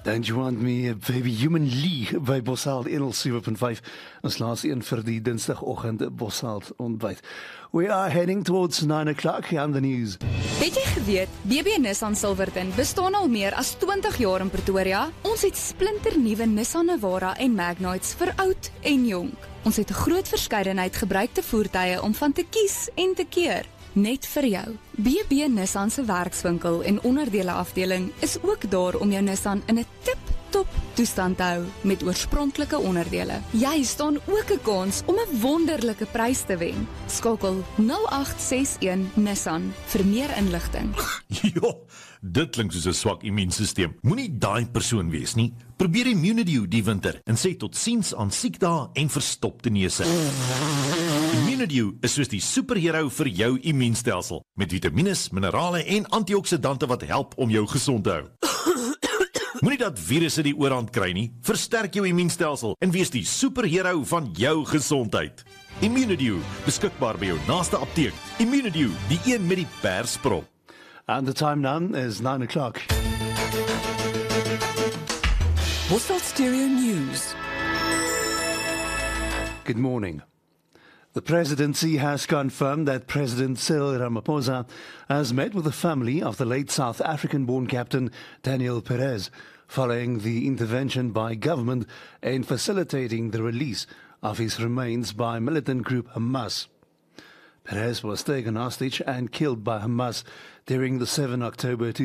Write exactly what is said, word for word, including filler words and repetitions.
Don't you want me, baby human Lee by Bosalt one oh seven point five. Ons laaste een vir die Dinsdagoggend Bosalt ontbyt. We are heading towards nine o'clock on the news. Het jy geweet, B B Nissan Silverton bestaan al meer as twintig jaar in Pretoria? Ons het splinternuwe Nissan Navara en Magnites vir oud en jonk. Ons het 'n groot verskeidenheid gebruikte voertuie om van te kies en te keer. Net vir jou. B B Nissan se werkswinkel en onderdele afdeling is ook daar om jou Nissan in 'n tip-top toestand te hou met oorspronklike onderdele. Jy staan ook 'n kans om 'n wonderlike prys te wen. Skakel nul agt ses een Nissan vir meer inligting. Ja, dit klink soos 'n swak immuunstelsel. Moenie daai persoon wees nie. Probeer Immunidew die winter en sê totsiens aan siekdae en verstopte neuse. Immunidew is soos die superhero vir jou immuunstelsel, met vitamiene, minerale en antioksidante wat help om jou gesond te hou. Moenie dat virusse die oorhand kry nie. Versterk jou immuunstelsel en wees die superhero van jou gesondheid. Immunidew, beskikbaar by jou naaste apteek. Immunidew, die een met die persprop. And the time now is nine o'clock. Bosalt Stereo News. Good morning. The presidency has confirmed that President Cyril Ramaphosa has met with the family of the late South African-born captain Daniel Perez, following the intervention by government in facilitating the release of his remains by militant group Hamas. Perez was taken hostage and killed by Hamas during the seven October